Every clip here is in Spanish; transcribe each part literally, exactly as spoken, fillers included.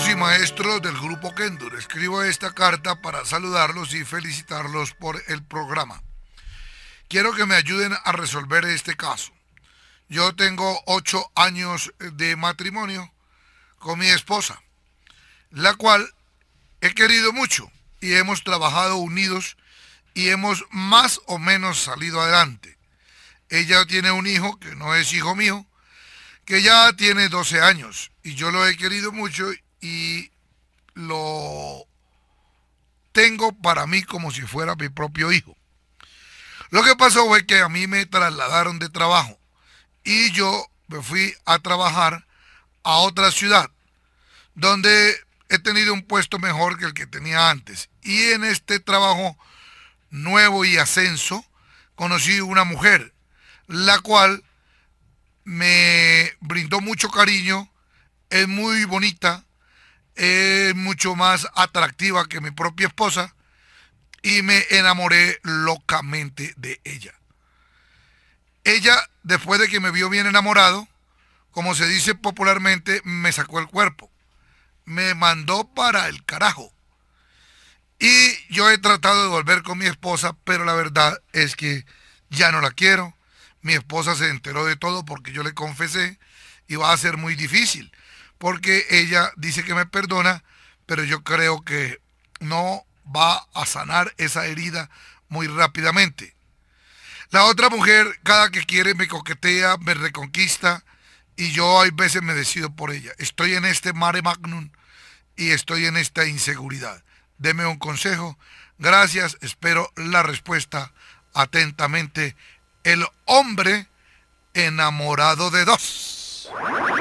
y maestros del Grupo Kendur, escribo esta carta para saludarlos y felicitarlos por el programa. Quiero que me ayuden a resolver este caso. Yo tengo ocho años de matrimonio con mi esposa, la cual he querido mucho y hemos trabajado unidos y hemos más o menos salido adelante. Ella tiene un hijo que no es hijo mío, que ya tiene doce años y yo lo he querido mucho y lo tengo para mí como si fuera mi propio hijo. Lo que pasó fue que a mí me trasladaron de trabajo y yo me fui a trabajar a otra ciudad donde he tenido un puesto mejor que el que tenía antes. Y en este trabajo nuevo y ascenso conocí una mujer, la cual me brindó mucho cariño, es muy bonita, es mucho más atractiva que mi propia esposa y me enamoré locamente de ella. Ella, después de que me vio bien enamorado, como se dice popularmente, me sacó el cuerpo, me mandó para el carajo. Y yo he tratado de volver con mi esposa, pero la verdad es que ya no la quiero. Mi esposa se enteró de todo porque yo le confesé y va a ser muy difícil, porque ella dice que me perdona, pero yo creo que no va a sanar esa herida muy rápidamente. La otra mujer, cada que quiere, me coquetea, me reconquista y yo hay veces me decido por ella. Estoy en este mare magnum y estoy en esta inseguridad. Deme un consejo. Gracias, espero la respuesta atentamente. El hombre enamorado de dos.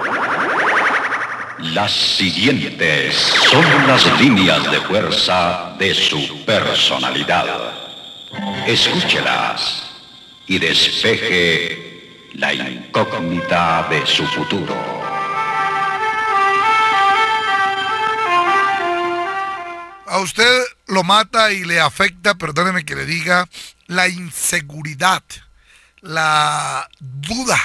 Las siguientes son las líneas de fuerza de su personalidad. Escúchelas y despeje la incógnita de su futuro. A usted lo mata y le afecta, perdóneme que le diga, la inseguridad, la duda.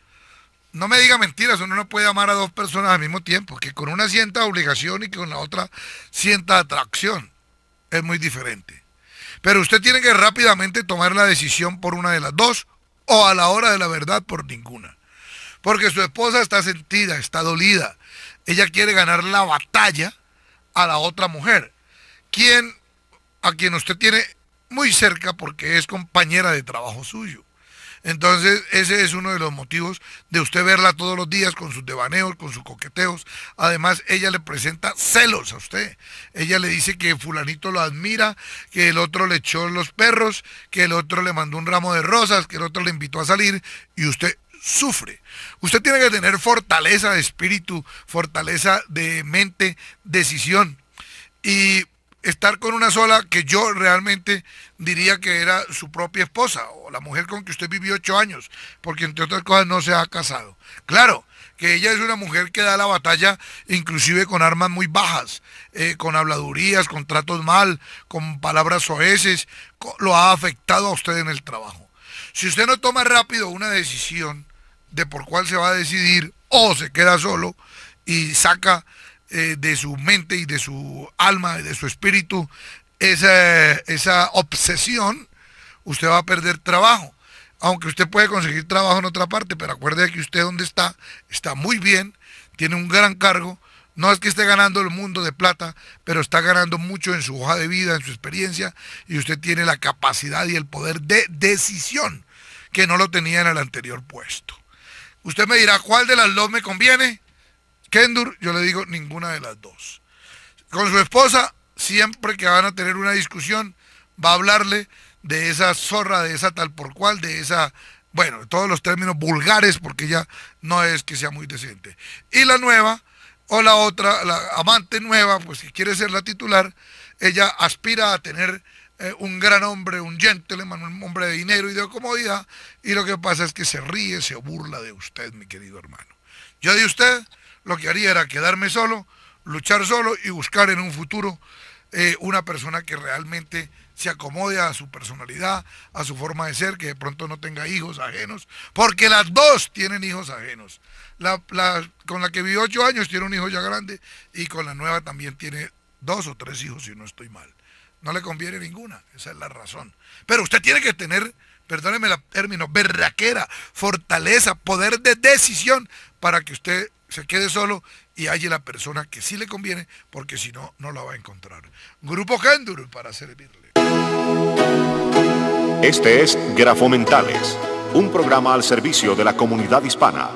No me diga mentiras, uno no puede amar a dos personas al mismo tiempo, que con una sienta obligación y con la otra sienta atracción. Es muy diferente. Pero usted tiene que rápidamente tomar la decisión por una de las dos o a la hora de la verdad por ninguna. Porque su esposa está sentida, está dolida. Ella quiere ganar la batalla a la otra mujer, quien, a quien usted tiene muy cerca porque es compañera de trabajo suyo. Entonces ese es uno de los motivos de usted verla todos los días con sus devaneos, con sus coqueteos. Además ella le presenta celos a usted. Ella le dice que fulanito lo admira, que el otro le echó los perros, que el otro le mandó un ramo de rosas, que el otro le invitó a salir y usted sufre. Usted tiene que tener fortaleza de espíritu, fortaleza de mente, decisión y estar con una sola que yo realmente diría que era su propia esposa o la mujer con que usted vivió ocho años, porque entre otras cosas no se ha casado. Claro que ella es una mujer que da la batalla inclusive con armas muy bajas, eh, con habladurías, con tratos mal, con palabras soeces, con, lo ha afectado a usted en el trabajo. Si usted no toma rápido una decisión de por cuál se va a decidir o se queda solo y saca Eh, de su mente y de su alma y de su espíritu esa, esa obsesión, usted va a perder trabajo. Aunque usted puede conseguir trabajo en otra parte, pero acuerde que usted donde está, está muy bien, tiene un gran cargo, no es que esté ganando el mundo de plata, pero está ganando mucho en su hoja de vida, en su experiencia, y usted tiene la capacidad y el poder de decisión que no lo tenía en el anterior puesto. Usted me dirá, ¿cuál de las dos me conviene? Kendur, yo le digo ninguna de las dos. Con su esposa, siempre que van a tener una discusión, va a hablarle de esa zorra, de esa tal por cual, de esa, bueno, todos los términos vulgares, porque ella no es que sea muy decente. Y la nueva, o la otra, la amante nueva, pues si quiere ser la titular, ella aspira a tener eh, un gran hombre, un gentleman, un hombre de dinero y de comodidad, y lo que pasa es que se ríe, se burla de usted, mi querido hermano. Yo de usted lo que haría era quedarme solo, luchar solo y buscar en un futuro eh, una persona que realmente se acomode a su personalidad, a su forma de ser, que de pronto no tenga hijos ajenos, porque las dos tienen hijos ajenos. La, la, con la que vivió ocho años tiene un hijo ya grande, y con la nueva también tiene dos o tres hijos, si no estoy mal. No le conviene ninguna, esa es la razón. Pero usted tiene que tener, perdóneme el término, berraquera, fortaleza, poder de decisión, para que usted se quede solo y halle la persona que sí le conviene, porque si no, no la va a encontrar. Grupo Kendur para servirle. Este es Grafomentales, un programa al servicio de la comunidad hispana.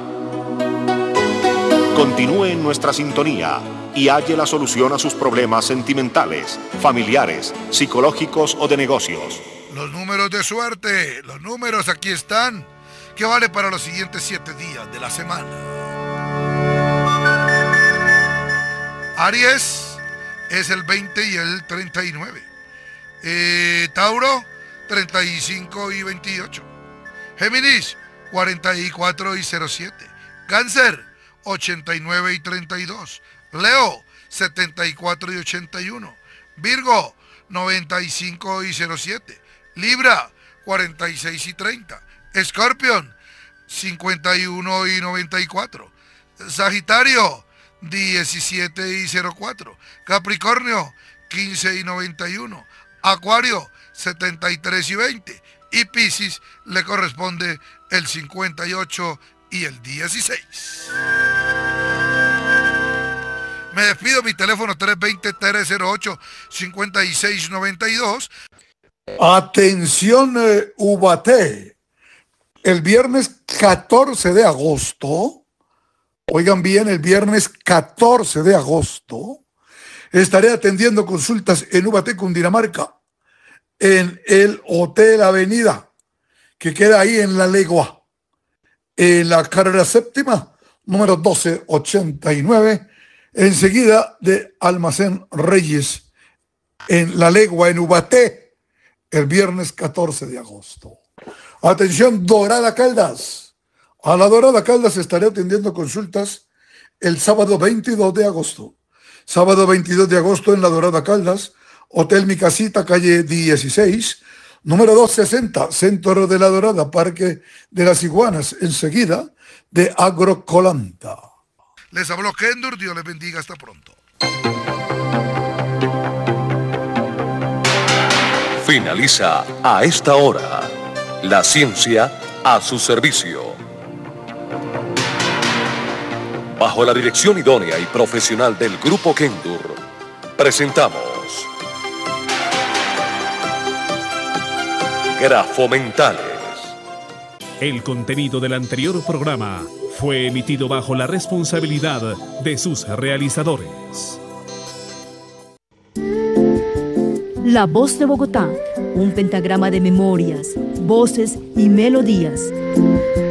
Continúe en nuestra sintonía y halle la solución a sus problemas sentimentales, familiares, psicológicos o de negocios. Los números de suerte, los números aquí están, que vale para los siguientes siete días de la semana. Aries es el veinte y el treinta y nueve. Eh, Tauro, treinta y cinco y veintiocho. Géminis, cuarenta y cuatro y cero siete. Cáncer, ochenta y nueve y treinta y dos. Leo, setenta y cuatro y ochenta y uno. Virgo, noventa y cinco y cero siete. Libra, cuarenta y seis y treinta. Escorpión, cincuenta y uno y noventa y cuatro. Sagitario, diecisiete y cero cuatro. Capricornio, quince y noventa y uno. Acuario, setenta y tres y veinte. Y Piscis le corresponde el cincuenta y ocho y el dieciséis. Me despido, mi teléfono tres dos cero, tres cero ocho, cinco seis nueve dos. Atención, eh, Ubaté. El viernes catorce de agosto, oigan bien, el viernes catorce de agosto, estaré atendiendo consultas en Ubaté, Cundinamarca, en el Hotel Avenida, que queda ahí en La Legua, en la carrera séptima, número doce ochenta y nueve, enseguida de Almacén Reyes, en La Legua, en Ubaté, el viernes catorce de agosto. Atención, Dorada Caldas. A la Dorada Caldas estaré atendiendo consultas el sábado veintidós de agosto. Sábado veintidós de agosto en la Dorada Caldas, Hotel Mi Casita, calle dieciséis, número doscientos sesenta, Centro de la Dorada, Parque de las Iguanas, enseguida de Agrocolanta. Les habló Kendur, Dios les bendiga, hasta pronto. Finaliza a esta hora la ciencia a su servicio. Bajo la dirección idónea y profesional del Grupo Kendur, presentamos Grafomentales. El contenido del anterior programa fue emitido bajo la responsabilidad de sus realizadores. La Voz de Bogotá, un pentagrama de memorias, voces y melodías.